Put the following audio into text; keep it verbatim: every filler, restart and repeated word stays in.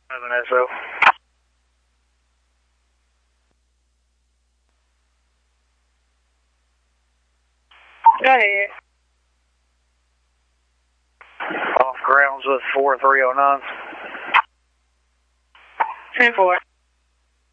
seven S O. Go ahead. Off grounds with four three oh nine. ten four.